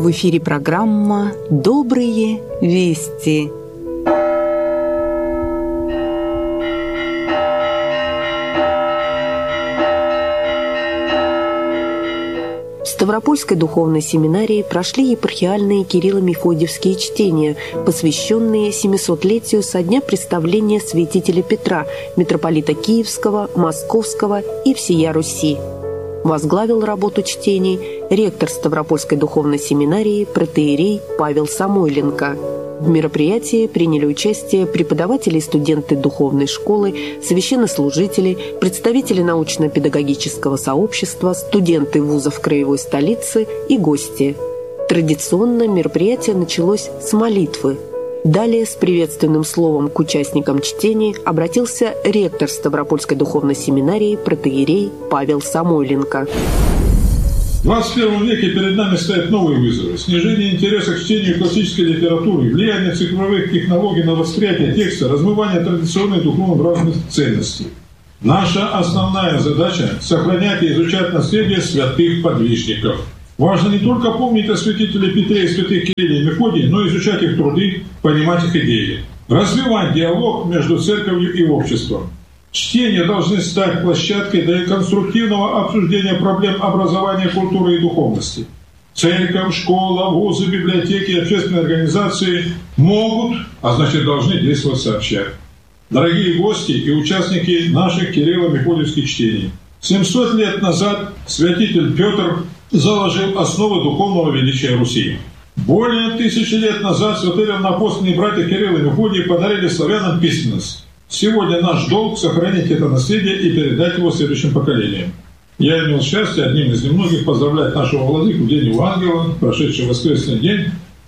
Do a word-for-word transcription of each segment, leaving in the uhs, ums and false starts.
В эфире программа «Добрые вести». В Ставропольской духовной семинарии прошли епархиальные Кирилло-Мефодиевские чтения, посвященные семисотлетию со дня представления святителя Петра, митрополита Киевского, Московского и всея Руси. Возглавил работу чтений ректор Ставропольской духовной семинарии протоиерей Павел Самойленко. В мероприятии приняли участие преподаватели и студенты духовной школы, священнослужители, представители научно-педагогического сообщества, студенты вузов краевой столицы и гости. Традиционно мероприятие началось с молитвы. Далее с приветственным словом к участникам чтений обратился ректор Ставропольской духовной семинарии протоиерей Павел Самойленко. В двадцать первом веке перед нами стоят новые вызовы. Снижение интереса к чтению классической литературы, влияние цифровых технологий на восприятие текста, размывание традиционных духовно-нравственных ценностей. Наша основная задача – сохранять и изучать наследие святых подвижников. Важно не только помнить о святителе Петре и святых Кирилле и Мефодии, но и изучать их труды, понимать их идеи. Развивать диалог между церковью и обществом. Чтения должны стать площадкой для конструктивного обсуждения проблем образования, культуры и духовности. Церковь, школа, вузы, библиотеки и общественные организации могут, а значит должны действовать сообща. Дорогие гости и участники наших Кирилло-Мефодиевских чтений, семьсот лет назад святитель Петр заложил основы духовного величия Руси. Более тысячи лет назад святые равноапостольные братья Кирилл и Мефодий подарили славянам письменность. Сегодня наш долг — сохранить это наследие и передать его следующим поколениям. Я имел счастье одним из немногих поздравлять нашего владыку в день его ангела, прошедший воскресный день.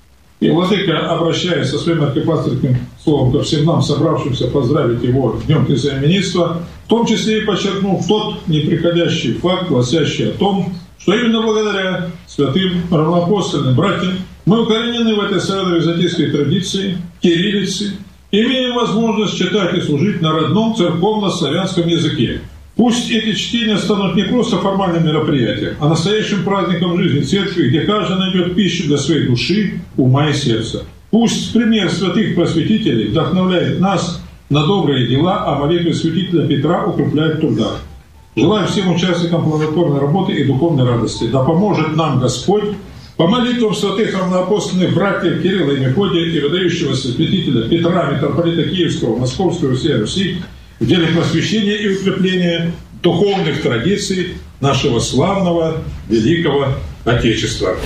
И владыка, обращаясь со своим архипасторским словом ко всем нам, собравшимся поздравить его днем присоединенства, в том числе и подчеркнул тот неприходящий факт, гласящий о том, что именно благодаря святым равноапостольным братьям мы укоренены в этой северо-византийской традиции, кириллице, имеем возможность читать и служить на родном церковно-славянском языке. Пусть эти чтения станут не просто формальным мероприятием, а настоящим праздником жизни церкви, где каждый найдет пищу для своей души, ума и сердца. Пусть пример святых просветителей вдохновляет нас на добрые дела, а молитвы святителя Петра укрепляет в трудах. Желаю всем участникам плодотворной работы и духовной радости. Да поможет нам Господь по молитвам святых равноапостольных братьев Кирилла и Мефодия и выдающегося святителя Петра, митрополита Киевского, Московского и всей Руси в деле просвещения и укрепления духовных традиций нашего славного великого Отечества.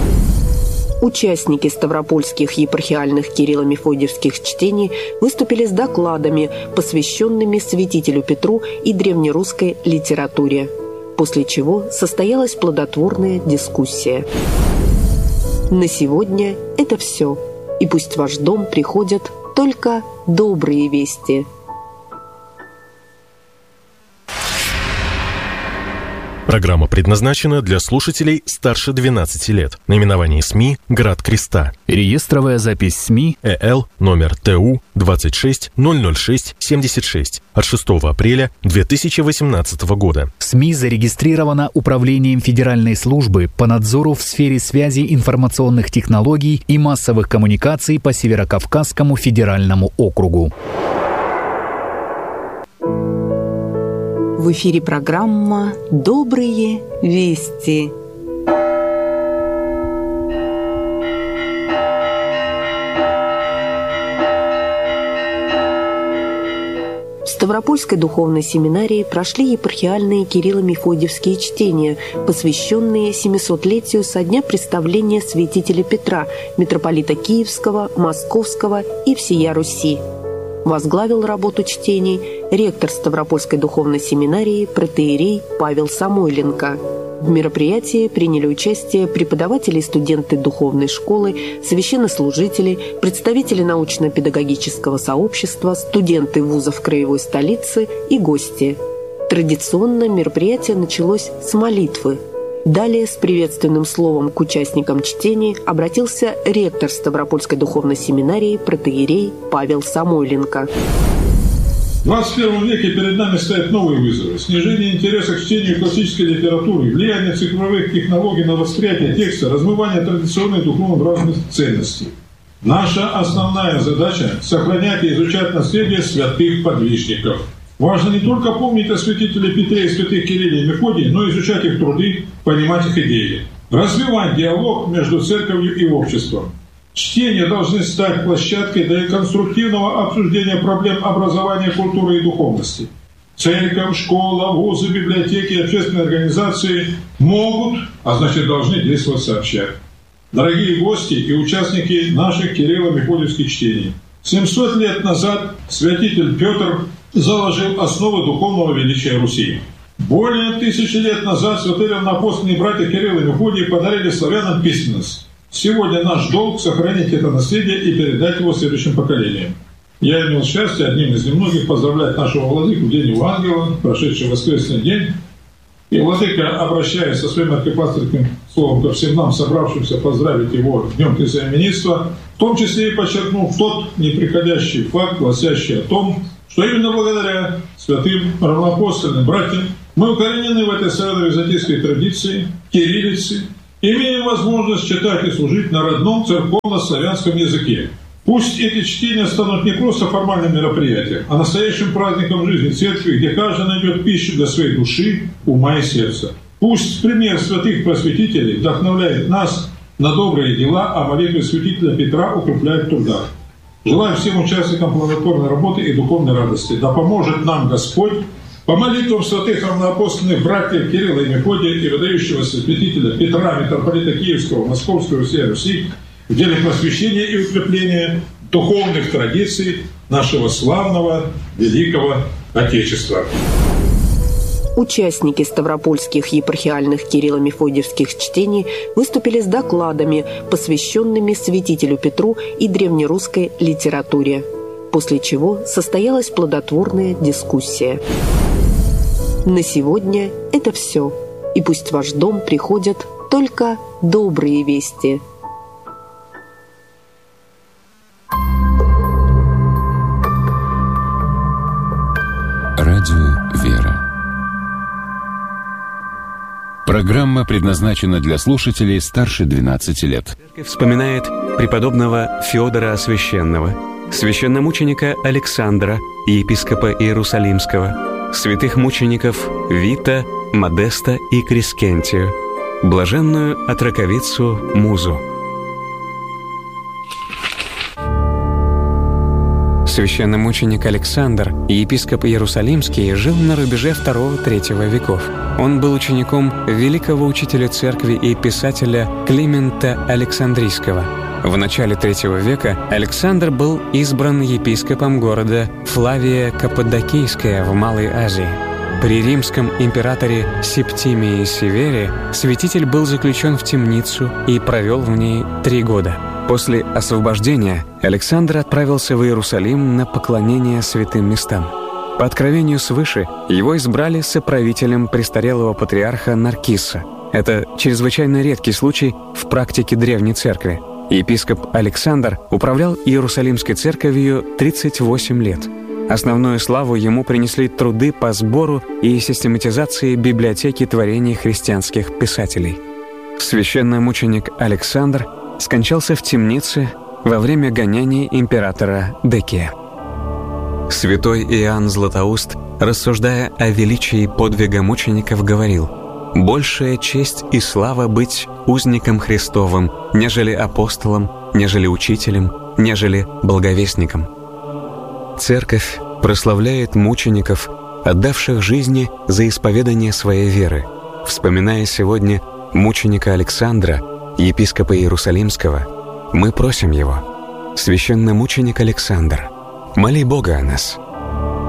Участники ставропольских епархиальных Кирилло-Мефодиевских чтений выступили с докладами, посвященными святителю Петру и древнерусской литературе, после чего состоялась плодотворная дискуссия. На сегодня это все, и пусть в ваш дом приходят только добрые вести. Программа предназначена для слушателей старше двенадцати лет. Наименование СМИ «Град Креста». Реестровая запись СМИ ЭЛ номер ТУ двадцать шесть ноль ноль шесть семьдесят шесть от шестого апреля две тысячи восемнадцатого года. СМИ зарегистрирована Управлением Федеральной службы по надзору в сфере связи информационных технологий и массовых коммуникаций по Северокавказскому федеральному округу. В эфире программа «Добрые вести». В Ставропольской духовной семинарии прошли епархиальные Кирилло-Мефодиевские чтения, посвященные семисотлетию со дня представления святителя Петра, митрополита Киевского, Московского и всея Руси. Возглавил работу чтений ректор Ставропольской духовной семинарии протоиерей Павел Самойленко. В мероприятии приняли участие преподаватели и студенты духовной школы, священнослужители, представители научно-педагогического сообщества, студенты вузов краевой столицы и гости. Традиционно мероприятие началось с молитвы. Далее с приветственным словом к участникам чтений обратился ректор Ставропольской духовной семинарии протоиерей Павел Самойленко. В двадцать первом веке перед нами стоят новые вызовы. Снижение интереса к чтению классической литературы, влияние цифровых технологий на восприятие текста, размывание традиционных духовно-нравственных ценностей. Наша основная задача – сохранять и изучать наследие святых подвижников. Важно не только помнить о святителе Петре и святых Кирилле и Мефодии, но и изучать их труды, понимать их идеи. Развивать диалог между церковью и обществом. Чтения должны стать площадкой для конструктивного обсуждения проблем образования, культуры и духовности. Церковь, школа, вузы, библиотеки и общественные организации могут, а значит должны действовать сообща. Дорогие гости и участники наших Кирилло-Мефодиевских чтений, семьсот лет назад святитель Петр заложил основы духовного величия Руси. Более тысячи лет назад святые равноапостольные братья Кирилл и Мефодий подарили славянам письменность. Сегодня наш долг — сохранить это наследие и передать его следующим поколениям. Я имел счастье одним из немногих поздравлять нашего владыку в день его ангела, прошедший воскресный день. И владыка, обращаясь со своим архипастырским словом ко всем нам, собравшимся поздравить его днем присоединенства, в том числе и подчеркнув тот неприходящий факт, гласящий о том, что именно благодаря святым равноапостольным братьям мы укоренены в этой славяно-византийской традиции, кириллице, имеем возможность читать и служить на родном церковно-славянском языке. Пусть эти чтения станут не просто формальным мероприятием, а настоящим праздником жизни церкви, где каждый найдет пищу для своей души, ума и сердца. Пусть пример святых просветителей вдохновляет нас на добрые дела, а молитвы святителя Петра укрепляет в трудах. Желаю всем участникам плодотворной работы и духовной радости. Да поможет нам Господь по молитвам святых равноапостольных братьев Кирилла и Мефодия и выдающегося святителя Петра, митрополита Киевского, Московского и всей Руси, в деле просвещения и укрепления духовных традиций нашего славного великого Отечества. Участники ставропольских епархиальных Кирилло-Мефодиевских чтений выступили с докладами, посвященными святителю Петру и древнерусской литературе, после чего состоялась плодотворная дискуссия. На сегодня это все, и пусть в ваш дом приходят только добрые вести. Радио «Вера». Программа предназначена для слушателей старше двенадцати лет. Церковь вспоминает преподобного Феодора Освященного, священномученика Александра, епископа Иерусалимского, святых мучеников Вита, Модеста и Крескентию, блаженную отроковицу Музу. Священномученик Александр, епископ Иерусалимский, жил на рубеже второго-третьего веков. Он был учеником великого учителя церкви и писателя Климента Александрийского. В начале третьего века Александр был избран епископом города Флавия Каппадокийская в Малой Азии. При римском императоре Септимии Севере святитель был заключен в темницу и провел в ней три года. После освобождения Александр отправился в Иерусалим на поклонение святым местам. По откровению свыше его избрали соправителем престарелого патриарха Наркисса. Это чрезвычайно редкий случай в практике Древней Церкви. Епископ Александр управлял Иерусалимской церковью тридцать восемь лет. Основную славу ему принесли труды по сбору и систематизации библиотеки творений христианских писателей. Священномученик Александр скончался в темнице во время гонений императора Декия. Святой Иоанн Златоуст, рассуждая о величии подвига мучеников, говорил: «Большая честь и слава быть узником Христовым, нежели апостолом, нежели учителем, нежели благовестником». Церковь прославляет мучеников, отдавших жизни за исповедание своей веры. Вспоминая сегодня мученика Александра, епископа Иерусалимского, мы просим его: священномученик Александр, моли Бога о нас.